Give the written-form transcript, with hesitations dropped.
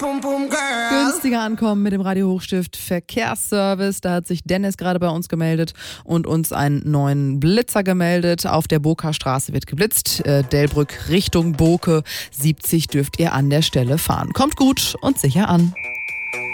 Günstiger ankommen mit dem Radio Hochstift Verkehrsservice. Da hat sich Dennis gerade bei uns gemeldet und uns einen neuen Blitzer gemeldet. Auf der Boker Straße wird geblitzt. Delbrück Richtung Boke. 70 dürft ihr an der Stelle fahren. Kommt gut und sicher an.